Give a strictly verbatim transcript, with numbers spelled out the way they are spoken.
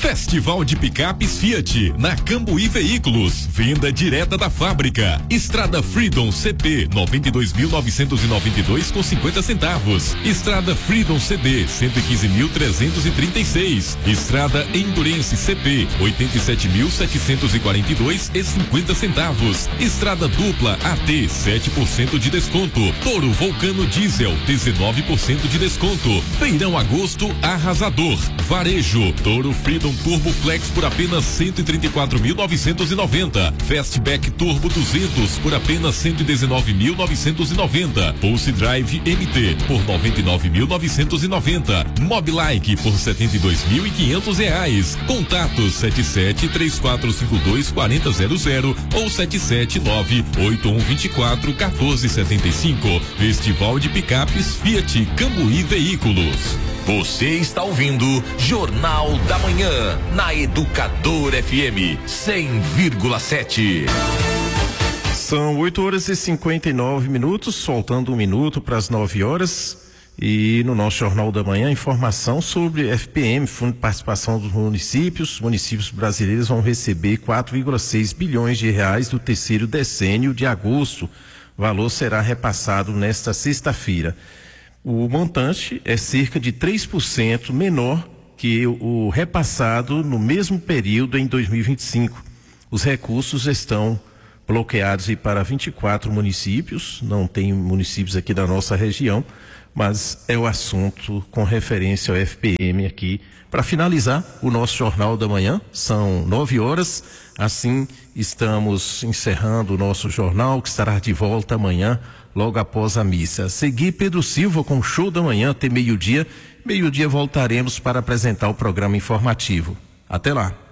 Festival de Picapes Fiat, na Cambuí Veículos, venda direta da fábrica. Estrada Freedom C P, noventa e dois mil novecentos e noventa e dois com cinquenta centavos. Estrada Freedom C D, cento e quinze mil trezentos e trinta e seis. Estrada Endurance C P, oitenta e sete mil setecentos e quarenta e dois e cinquenta centavos. Estrada Dupla A T, sete por cento de desconto. Toro Vulcano Diesel, dezenove por cento de desconto. Feirão Agosto arrasador. Varejo, Toro Freedom Turbo Flex por apenas cento e trinta e quatro mil novecentos e noventa. Fastback Turbo duzentos por apenas cento e dezenove mil novecentos e noventa. Pulse Drive M T por noventa e nove mil novecentos e noventa. Mobilike por setenta e dois mil e quinhentos reais. Contato sete sete três quatro cinco dois quatro zero zero ou sete sete nove oito um dois quatro um quatro sete cinco. Festival de Picapes Fiat Cambuí Veículos. Você está ouvindo Jornal da Manhã na Educador F M cem vírgula sete. São oito horas e cinquenta e nove minutos, faltando um minuto para as nove horas. E no nosso Jornal da Manhã, informação sobre F P M, Fundo de Participação dos Municípios. Municípios brasileiros vão receber quatro vírgula seis bilhões de reais do terceiro decênio de agosto. O valor será repassado nesta sexta-feira. O montante é cerca de três por cento menor que o repassado no mesmo período em dois mil e vinte e cinco. Os recursos estão bloqueados para vinte e quatro municípios, não tem municípios aqui da nossa região, mas é o assunto com referência ao F P M aqui. Para finalizar o nosso Jornal da Manhã, são nove horas, assim estamos encerrando o nosso jornal, que estará de volta amanhã, logo após a missa. Seguir Pedro Silva com o Show da Manhã até meio-dia. Meio-dia voltaremos para apresentar o programa informativo. Até lá.